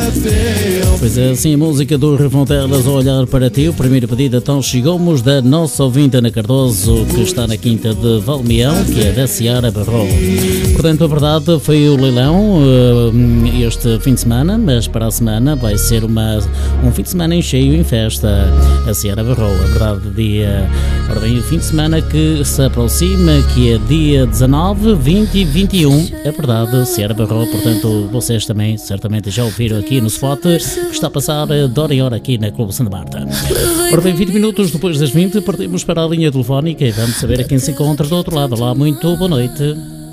Pois é, assim a música do Refontelas a olhar para ti. O primeiro pedido então chegou-nos da nossa ouvinte Ana Cardoso, que está na quinta de Valmeão, que é da Ciara Barrola. Portanto, a verdade foi o leilão este fim de semana, mas para a semana vai ser um fim de semana em cheio, em festa, a Ciara Barrola. A verdade, ora bem, o fim de semana que se aproxima, que é dia 19, 20 e 21, é verdade, Ciara Barrola. Portanto, vocês também certamente já ouviram aqui no spot que está a passar de hora em hora aqui na Clube Santa Marta. Ora bem, 20 minutos depois das 20, partimos para a linha telefónica e vamos saber a quem se encontra do outro lado. Olá, muito boa noite.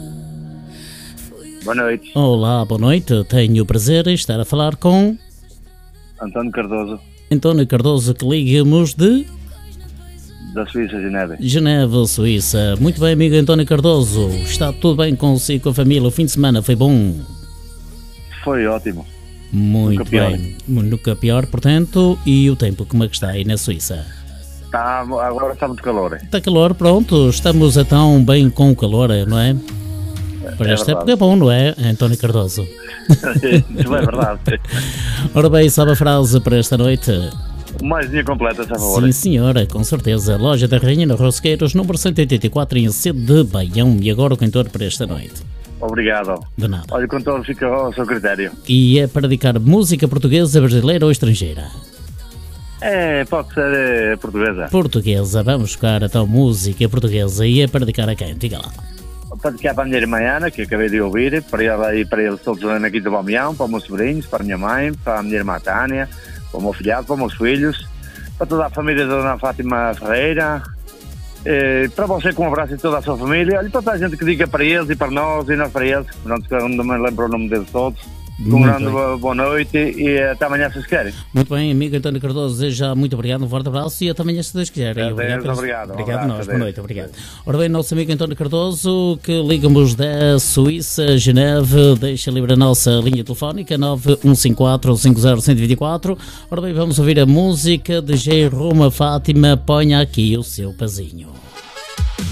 Boa noite. Olá, boa noite. Tenho o prazer em estar a falar com António Cardoso. António Cardoso, que ligamos da Suíça, Geneve. Geneve, Suíça. Muito bem, amigo António Cardoso. Está tudo bem consigo, com a família? O fim de semana foi bom? Foi ótimo. Muito bem. Nunca pior, portanto. E o tempo, como é que está aí na Suíça? Agora está muito calor. Está calor, pronto. Estamos tão bem com o calor, não é? Para esta época é bom, não é, António Cardoso? Isso é verdade. Ora bem, sabe a frase para esta noite? Mais dia completa, se a favor. Sim, senhora, com certeza. Loja da Rainha, na Rosqueiros, número 184, em sede de Baião. E agora o cantor para esta noite. Obrigado. De nada. Olha, o cantor fica ao seu critério. E é para dedicar música portuguesa, brasileira ou estrangeira? Pode ser portuguesa. Portuguesa, vamos buscar então música portuguesa. E é para dedicar a quem? Diga lá. Para dedicar para a minha irmã Ana, que acabei de ouvir, para ela e para eles todos na Quinta do Balmeão, para os meus sobrinhos, para a minha mãe, para a minha irmã Tânia, para o meu filhado, para os meus filhos, para toda a família da Dona Fátima Ferreira, para você com um abraço e toda a sua família, e para toda a gente que diga para eles e para nós e nós para eles, pronto, que eu não me lembro o nome deles todos. Um grande boa noite e até amanhã se querem. Muito bem, amigo António Cardoso, desejo já muito obrigado, um forte abraço e até amanhã se Deus quiser. Obrigado. Obrigado a nós, boa noite, obrigado. Ora bem, nosso amigo António Cardoso, que ligamos da Suíça, Geneve, deixa livre a nossa linha telefónica 9154-50124. Ora bem, vamos ouvir a música de J. Roma Fátima, ponha aqui o seu pezinho.